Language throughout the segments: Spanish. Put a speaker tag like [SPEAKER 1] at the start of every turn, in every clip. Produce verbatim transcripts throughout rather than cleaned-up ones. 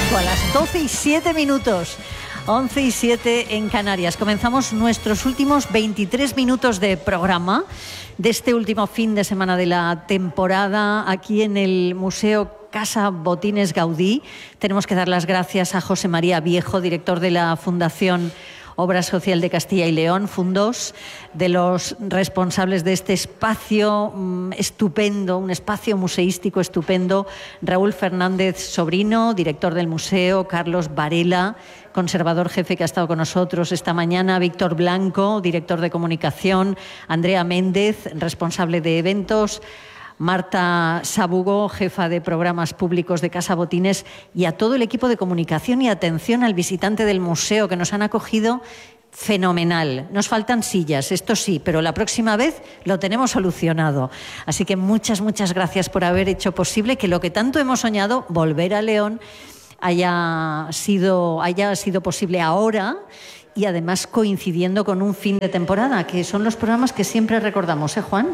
[SPEAKER 1] A las doce y siete minutos, once y siete en Canarias. Comenzamos nuestros últimos veintitrés minutos de programa de este último fin de semana de la temporada aquí en el Museo Casa Botines Gaudí. Tenemos que dar las gracias a José María Viejo, director de la Fundación Obra Social de Castilla y León, Fundos, de los responsables de este espacio mmm, estupendo, un espacio museístico estupendo, Raúl Fernández Sobrino, director del museo, Carlos Varela, conservador jefe que ha estado con nosotros esta mañana, Víctor Blanco, director de comunicación, Andrea Méndez, responsable de eventos, Marta Sabugo, jefa de programas públicos de Casa Botines, y a todo el equipo de comunicación y atención al visitante del museo que nos han acogido fenomenal. Nos faltan sillas, esto sí, pero la próxima vez lo tenemos solucionado. Así que muchas, muchas gracias por haber hecho posible que lo que tanto hemos soñado, volver a León, haya sido, haya sido posible ahora, y además coincidiendo con un fin de temporada, que son los programas que siempre recordamos, ¿eh, Juan?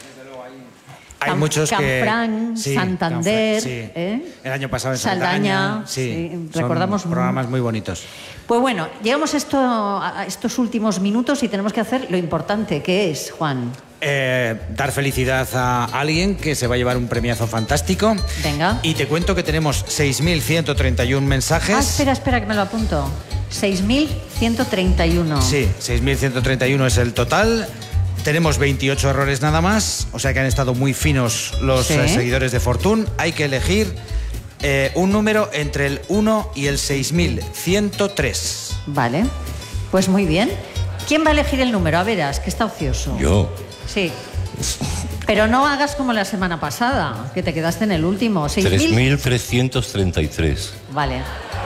[SPEAKER 2] Hay muchos que...
[SPEAKER 1] Canfranc, sí, Santander,
[SPEAKER 2] Canfranc, sí.
[SPEAKER 1] ¿eh?
[SPEAKER 2] El año pasado en
[SPEAKER 1] Saldaña,
[SPEAKER 2] Saldaña, sí,
[SPEAKER 1] sí, recordamos
[SPEAKER 2] son programas muy bonitos.
[SPEAKER 1] Pues bueno, llegamos a, esto, a estos últimos minutos y tenemos que hacer lo importante, que es, Juan.
[SPEAKER 2] Eh, dar felicidad a alguien que se va a llevar un premiazo fantástico.
[SPEAKER 1] Venga.
[SPEAKER 2] Y te cuento que tenemos seis mil ciento treinta y uno mensajes.
[SPEAKER 1] Ah, espera, espera, que me lo apunto. seis mil ciento treinta y uno.
[SPEAKER 2] Sí, seis mil ciento treinta y uno es el total. Tenemos veintiocho errores nada más, o sea que han estado muy finos los ¿Sí? eh, seguidores de Fortune. Hay que elegir eh, un número entre el uno y el seis mil ciento tres.
[SPEAKER 1] Vale, pues muy bien. ¿Quién va a elegir el número? A verás, que está ocioso.
[SPEAKER 3] Yo.
[SPEAKER 1] Sí. Pero no hagas como la semana pasada, que te quedaste en el último.
[SPEAKER 3] tres mil trescientos treinta y tres.
[SPEAKER 1] Vale.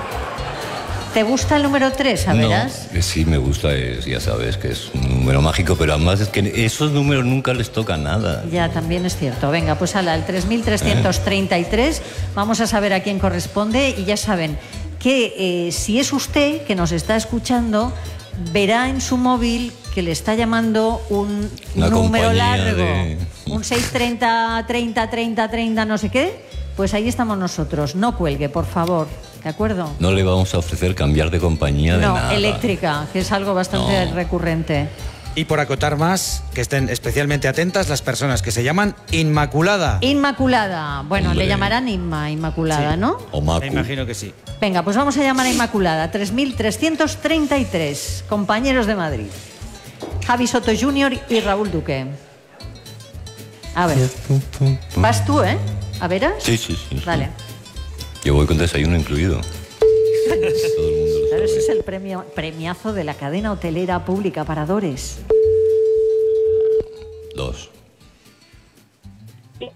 [SPEAKER 1] ¿Te gusta el número tres, a verás?
[SPEAKER 3] No, sí, me gusta, es, ya sabes que es un número mágico, pero además es que esos números nunca les toca nada.
[SPEAKER 1] Ya, también es cierto. Venga, pues ala, el tres mil trescientos treinta y tres, ¿Eh? Vamos a saber a quién corresponde, y ya saben que eh, si es usted que nos está escuchando, verá en su móvil que le está llamando un
[SPEAKER 3] Una
[SPEAKER 1] número largo,
[SPEAKER 3] de...
[SPEAKER 1] un seis treinta, treinta, treinta, treinta, no sé qué, pues ahí estamos nosotros. No cuelgue, por favor. ¿De acuerdo?
[SPEAKER 3] No le vamos a ofrecer cambiar de compañía de
[SPEAKER 1] no,
[SPEAKER 3] nada.
[SPEAKER 1] No, eléctrica, que es algo bastante
[SPEAKER 3] no.
[SPEAKER 1] recurrente.
[SPEAKER 2] Y por acotar más, que estén especialmente atentas las personas que se llaman Inmaculada.
[SPEAKER 1] Inmaculada. Bueno, Hombre. le llamarán Inma, Inmaculada,
[SPEAKER 2] sí.
[SPEAKER 1] ¿no?
[SPEAKER 3] O Macu.
[SPEAKER 2] Me imagino que sí.
[SPEAKER 1] Venga, pues vamos a llamar a Inmaculada. tres mil trescientos treinta y tres, compañeros de Madrid. Javi Soto junior y Raúl Duque. A ver. Vas tú, ¿eh? ¿A veras?
[SPEAKER 3] Sí, sí, sí.
[SPEAKER 1] Vale.
[SPEAKER 3] Yo voy con desayuno incluido. Todo el mundo lo
[SPEAKER 1] claro,
[SPEAKER 3] sabe.
[SPEAKER 1] ese es el premio, premiazo de la cadena hotelera pública Paradores.
[SPEAKER 3] Dos.
[SPEAKER 4] Sí.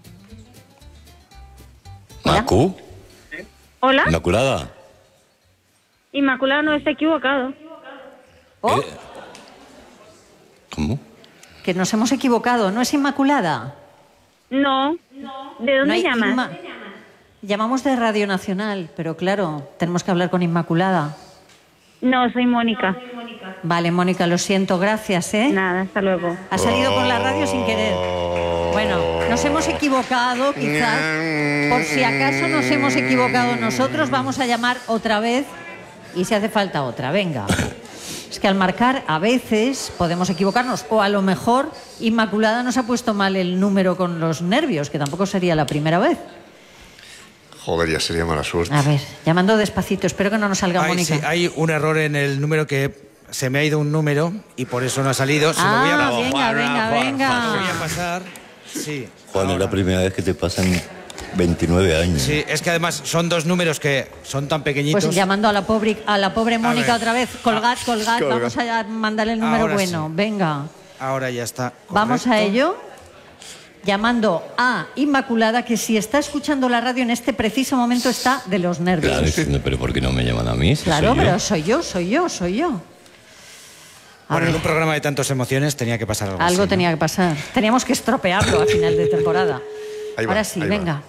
[SPEAKER 3] ¿Macu?
[SPEAKER 4] ¿Hola?
[SPEAKER 3] ¿Inmaculada?
[SPEAKER 4] Inmaculada no está equivocado.
[SPEAKER 1] ¿Oh?
[SPEAKER 3] ¿Eh? ¿Cómo?
[SPEAKER 1] Que nos hemos equivocado. ¿No es Inmaculada?
[SPEAKER 4] No. ¿De dónde
[SPEAKER 1] No hay
[SPEAKER 4] llamas?
[SPEAKER 1] Inma... Llamamos de Radio Nacional, pero claro, tenemos que hablar con Inmaculada.
[SPEAKER 4] No, soy Mónica.
[SPEAKER 1] Vale, Mónica, lo siento, gracias, ¿eh?
[SPEAKER 4] Nada, hasta luego.
[SPEAKER 1] Ha salido por la radio sin querer. Bueno, nos hemos equivocado, quizás. Por si acaso nos hemos equivocado nosotros, vamos a llamar otra vez y si hace falta otra, venga. Es que al marcar a veces podemos equivocarnos, o a lo mejor Inmaculada nos ha puesto mal el número con los nervios, que tampoco sería la primera vez.
[SPEAKER 5] Joder, ya sería mala suerte.
[SPEAKER 1] A ver, llamando despacito, espero que no nos salga
[SPEAKER 2] Ay,
[SPEAKER 1] Mónica.
[SPEAKER 2] sí, hay un error en el número que se me ha ido un número y por eso no ha salido. Se
[SPEAKER 1] ah,
[SPEAKER 2] lo voy a
[SPEAKER 1] venga,
[SPEAKER 2] Juan,
[SPEAKER 1] venga,
[SPEAKER 2] Juan,
[SPEAKER 1] venga.
[SPEAKER 2] Juan, voy a pasar. Sí.
[SPEAKER 3] Juan,
[SPEAKER 2] ahora.
[SPEAKER 3] es la primera vez que te pasan veintinueve años.
[SPEAKER 2] Sí, es que además son dos números que son tan pequeñitos.
[SPEAKER 1] Pues llamando a la pobre, a la pobre Mónica otra vez. Colgad, colgad,
[SPEAKER 5] Colga.
[SPEAKER 1] vamos a mandarle el número
[SPEAKER 2] Ahora
[SPEAKER 1] bueno.
[SPEAKER 2] sí.
[SPEAKER 1] Venga.
[SPEAKER 2] Ahora ya está.
[SPEAKER 1] Vamos a
[SPEAKER 2] correcto.
[SPEAKER 1] ello. Llamando a Inmaculada, que si está escuchando la radio en este preciso momento está de los nervios.
[SPEAKER 3] Claro, diciendo, pero ¿por qué no me llaman a mí? Si
[SPEAKER 1] Claro,
[SPEAKER 3] soy yo.
[SPEAKER 1] pero soy yo, soy yo, soy yo. A
[SPEAKER 2] Bueno,
[SPEAKER 1] ver,
[SPEAKER 2] en un programa de tantas emociones tenía que pasar algo.
[SPEAKER 1] algo
[SPEAKER 2] así,
[SPEAKER 1] tenía
[SPEAKER 2] ¿no?
[SPEAKER 1] que pasar. Teníamos que estropearlo a final de temporada.
[SPEAKER 5] Ahí va,
[SPEAKER 1] Ahora sí,
[SPEAKER 5] ahí va.
[SPEAKER 1] venga.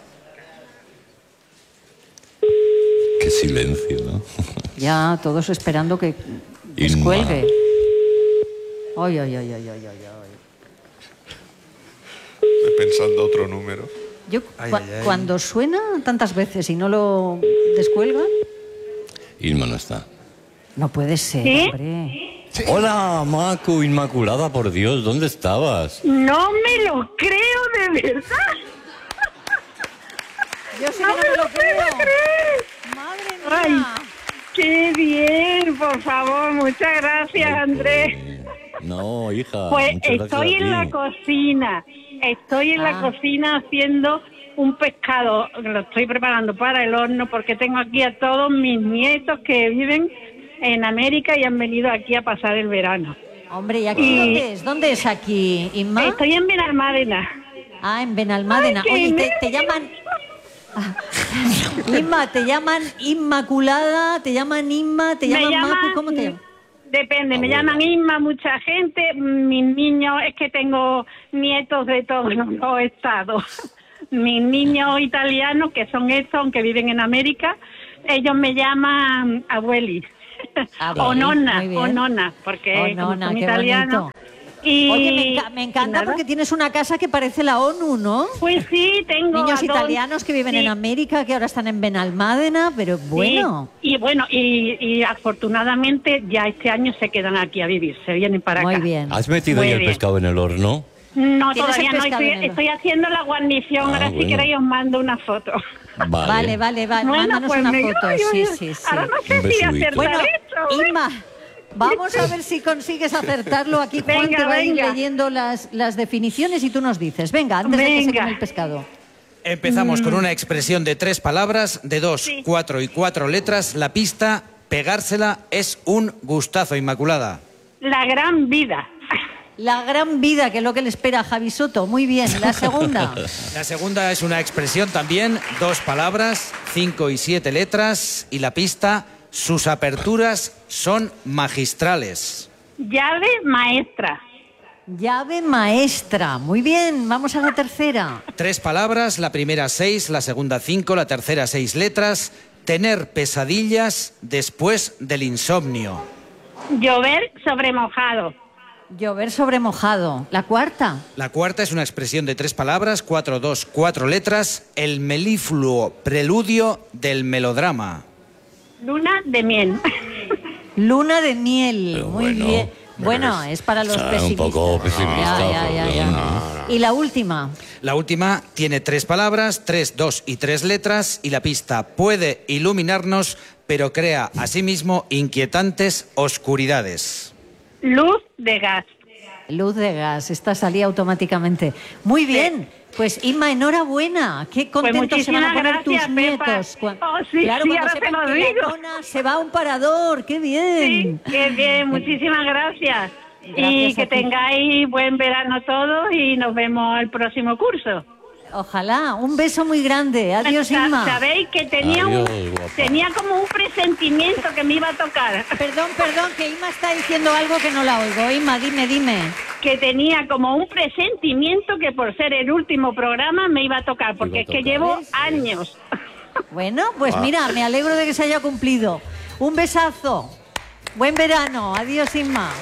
[SPEAKER 3] Qué silencio, ¿no?
[SPEAKER 1] Ya todos esperando que descuelgue. Ay, ay, ay, ay, ay, ay, ay.
[SPEAKER 5] Estoy pensando otro número.
[SPEAKER 1] Yo,
[SPEAKER 2] Ay,
[SPEAKER 1] cu-
[SPEAKER 2] ay, ay.
[SPEAKER 1] cuando suena tantas veces y no lo descuelgan,
[SPEAKER 3] Inma no está.
[SPEAKER 1] No puede ser,
[SPEAKER 4] ¿Sí?
[SPEAKER 1] hombre.
[SPEAKER 3] Sí. Hola, Macu, Inmaculada, por Dios, ¿dónde estabas?
[SPEAKER 4] No me lo creo, de verdad.
[SPEAKER 1] Yo sí
[SPEAKER 4] No
[SPEAKER 1] que no me lo creo.
[SPEAKER 4] puedo creer.
[SPEAKER 1] Madre
[SPEAKER 4] Ay,
[SPEAKER 1] mía.
[SPEAKER 4] qué bien, por favor, muchas gracias, Andrés.
[SPEAKER 3] Eh, No, hija.
[SPEAKER 4] Pues
[SPEAKER 3] muchas gracias
[SPEAKER 4] estoy
[SPEAKER 3] a
[SPEAKER 4] en
[SPEAKER 3] ti.
[SPEAKER 4] la cocina, estoy en
[SPEAKER 1] Ah.
[SPEAKER 4] la cocina haciendo un pescado, lo estoy preparando para el horno porque tengo aquí a todos mis nietos que viven en América y han venido aquí a pasar el verano.
[SPEAKER 1] Hombre, ¿y aquí
[SPEAKER 4] Y-
[SPEAKER 1] dónde es? ¿Dónde es aquí, Inma?
[SPEAKER 4] Estoy en Benalmádena.
[SPEAKER 1] Ah, en Benalmádena.
[SPEAKER 4] Ay, qué
[SPEAKER 1] Oye, te, te
[SPEAKER 4] nervios.
[SPEAKER 1] llaman... Ah. Inma, ¿te llaman Inmaculada? ¿Te llaman Inma? ¿Te llaman Macu? ¿Cómo te llaman?
[SPEAKER 4] Depende, me
[SPEAKER 3] Abuela.
[SPEAKER 4] llaman Inma mucha gente, mis niños, es que tengo nietos de todos los estados. Mis niños italianos, que son estos, aunque viven en América, ellos me llaman abueli.
[SPEAKER 1] Abueli,
[SPEAKER 4] o nonna,
[SPEAKER 1] muy bien.
[SPEAKER 4] o nonna, porque
[SPEAKER 1] Oh,
[SPEAKER 4] como
[SPEAKER 1] nona,
[SPEAKER 4] son
[SPEAKER 1] qué
[SPEAKER 4] italianos.
[SPEAKER 1] bonito.
[SPEAKER 4] Y,
[SPEAKER 1] Oye, me, enca- me
[SPEAKER 4] y
[SPEAKER 1] encanta
[SPEAKER 4] nada.
[SPEAKER 1] porque tienes una casa que parece la ONU, ¿no?
[SPEAKER 4] Pues sí, tengo
[SPEAKER 1] Niños
[SPEAKER 4] a dos-
[SPEAKER 1] italianos que viven
[SPEAKER 4] sí,
[SPEAKER 1] en América, que ahora están en Benalmádena, pero bueno.
[SPEAKER 4] sí. Y bueno, y, y afortunadamente ya este año se quedan aquí a vivir, se vienen para
[SPEAKER 1] Muy
[SPEAKER 4] acá.
[SPEAKER 1] bien.
[SPEAKER 3] ¿Has metido
[SPEAKER 4] Muy
[SPEAKER 3] ya el
[SPEAKER 4] bien.
[SPEAKER 3] pescado en el horno?
[SPEAKER 4] No,
[SPEAKER 1] ¿Tienes
[SPEAKER 4] todavía
[SPEAKER 1] el
[SPEAKER 4] no,
[SPEAKER 1] pescado
[SPEAKER 4] estoy,
[SPEAKER 1] en el-
[SPEAKER 4] estoy haciendo la guarnición,
[SPEAKER 3] Ah,
[SPEAKER 4] ahora si
[SPEAKER 3] bueno.
[SPEAKER 4] queréis os mando una foto.
[SPEAKER 1] Vale, vale, vale. Mándanos
[SPEAKER 4] pues
[SPEAKER 1] una
[SPEAKER 4] me-
[SPEAKER 1] foto.
[SPEAKER 4] ay,
[SPEAKER 1] Sí,
[SPEAKER 4] ay,
[SPEAKER 1] sí, sí.
[SPEAKER 4] Ahora no sé
[SPEAKER 3] Un
[SPEAKER 4] si
[SPEAKER 3] besito.
[SPEAKER 4] acertar
[SPEAKER 1] Bueno,
[SPEAKER 4] esto. ¿eh?
[SPEAKER 1] Inma, vamos a ver si consigues acertarlo. Aquí Juan
[SPEAKER 4] Venga,
[SPEAKER 1] te va a ir
[SPEAKER 4] venga.
[SPEAKER 1] leyendo las, las definiciones y tú nos dices. Venga, antes de que se
[SPEAKER 4] Venga.
[SPEAKER 1] queme el pescado.
[SPEAKER 2] Empezamos con una expresión de tres palabras, de dos,
[SPEAKER 4] Sí.
[SPEAKER 2] cuatro y cuatro letras. La pista, pegársela es un gustazo, Inmaculada.
[SPEAKER 4] La gran vida.
[SPEAKER 1] La gran vida, que es lo que le espera a Javi Soto. Muy bien. La segunda.
[SPEAKER 2] La segunda es una expresión también, dos palabras, cinco y siete letras. Y la pista, sus aperturas son magistrales.
[SPEAKER 4] Llave maestra.
[SPEAKER 1] Llave maestra. Muy bien. Vamos a la tercera.
[SPEAKER 2] Tres palabras, la primera seis, la segunda cinco, la tercera seis letras. Tener pesadillas después del insomnio.
[SPEAKER 4] Llover sobre mojado.
[SPEAKER 1] Llover sobre mojado. La cuarta.
[SPEAKER 2] La cuarta es una expresión de tres palabras, cuatro, dos, cuatro letras. El melifluo preludio del melodrama.
[SPEAKER 4] Luna de miel.
[SPEAKER 1] Luna de miel.
[SPEAKER 3] Pero
[SPEAKER 1] Muy
[SPEAKER 3] bueno,
[SPEAKER 1] bien. Bueno,
[SPEAKER 3] pero
[SPEAKER 1] es para los
[SPEAKER 3] está un
[SPEAKER 1] pesimistas.
[SPEAKER 3] poco pesimista,
[SPEAKER 1] Ya, ya, ya,
[SPEAKER 3] pero
[SPEAKER 1] ya.
[SPEAKER 3] no.
[SPEAKER 1] Y la última.
[SPEAKER 2] La última tiene tres palabras, tres, dos y tres letras. Y la pista puede iluminarnos, pero crea asimismo inquietantes oscuridades.
[SPEAKER 4] Luz de gas.
[SPEAKER 1] Luz de gas. Esta salía automáticamente. Muy bien. Pues Inma, enhorabuena. Qué contentos se van a
[SPEAKER 4] muchísimas
[SPEAKER 1] poner tus
[SPEAKER 4] gracias, Pepa.
[SPEAKER 1] nietos. Cuan-
[SPEAKER 4] Oh, sí,
[SPEAKER 1] claro,
[SPEAKER 4] sí,
[SPEAKER 1] cuando
[SPEAKER 4] ahora te
[SPEAKER 1] sepan
[SPEAKER 4] lo
[SPEAKER 1] que la
[SPEAKER 4] digo.
[SPEAKER 1] nona se va a un parador. Qué
[SPEAKER 4] Sí,
[SPEAKER 1] bien.
[SPEAKER 4] qué bien, muchísimas gracias. y
[SPEAKER 1] Gracias
[SPEAKER 4] que
[SPEAKER 1] a ti.
[SPEAKER 4] tengáis buen verano todos y nos vemos el próximo curso.
[SPEAKER 1] Ojalá. Un beso muy grande. Adiós,
[SPEAKER 4] Sa-
[SPEAKER 1] Inma.
[SPEAKER 4] Sabéis que tenía,
[SPEAKER 3] Adiós,
[SPEAKER 4] un,
[SPEAKER 3] guapa.
[SPEAKER 4] tenía como un presentimiento que me iba a tocar.
[SPEAKER 1] Perdón, perdón, que Inma está diciendo algo que no la oigo. Inma, dime, dime.
[SPEAKER 4] Que tenía como un presentimiento que por ser el último programa me iba a tocar, porque
[SPEAKER 3] Iba a
[SPEAKER 4] es que
[SPEAKER 3] tocar.
[SPEAKER 4] llevo
[SPEAKER 1] ¿Ves?
[SPEAKER 4] años.
[SPEAKER 1] Bueno, pues mira, me alegro de que se haya cumplido. Un besazo. Buen verano. Adiós, Inma.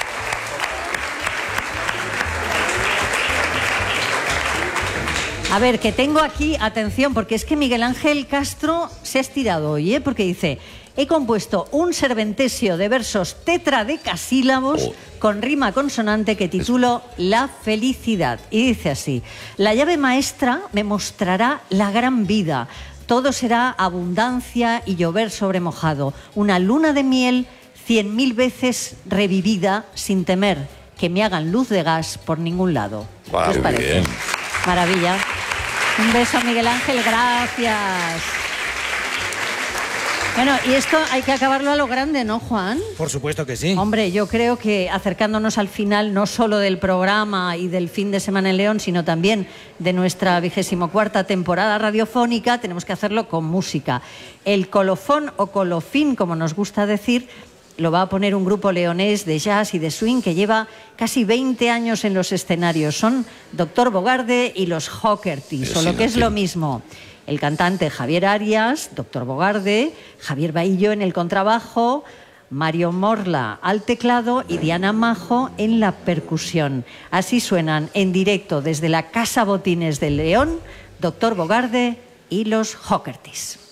[SPEAKER 1] A ver, que tengo aquí, atención, porque es que Miguel Ángel Castro se ha estirado hoy, ¿eh? Porque dice, he compuesto un serventesio de versos tetradecasílabos
[SPEAKER 3] Oh.
[SPEAKER 1] con rima consonante que titulo La felicidad. Y dice así, la llave maestra me mostrará la gran vida. Todo será abundancia y llover sobre mojado. Una luna de miel cien mil veces revivida sin temer que me hagan luz de gas por ningún lado.
[SPEAKER 5] Guau,
[SPEAKER 1] ¿Qué os
[SPEAKER 3] qué
[SPEAKER 1] parece?
[SPEAKER 3] bien.
[SPEAKER 1] Maravilla. Un beso a Miguel Ángel, gracias. Bueno, y esto hay que acabarlo a lo grande, ¿no, Juan?
[SPEAKER 2] Por supuesto que sí.
[SPEAKER 1] Hombre, yo creo que acercándonos al final no solo del programa y del fin de semana en León, sino también de nuestra vigésimo cuarta temporada radiofónica, tenemos que hacerlo con música. El colofón o colofín, como nos gusta decir, lo va a poner un grupo leonés de jazz y de swing que lleva casi veinte años en los escenarios. Son Doctor Bogarde y los Hockertys,
[SPEAKER 3] Pero
[SPEAKER 1] o
[SPEAKER 3] si
[SPEAKER 1] lo
[SPEAKER 3] no
[SPEAKER 1] que es lo
[SPEAKER 3] tiene-
[SPEAKER 1] mismo. El cantante Javier Arias, Doctor Bogarde, Javier Bahillo en el contrabajo, Mario Morla al teclado y Diana Majo en la percusión. Así suenan en directo desde la Casa Botines de León, Doctor Bogarde y los Hockertys.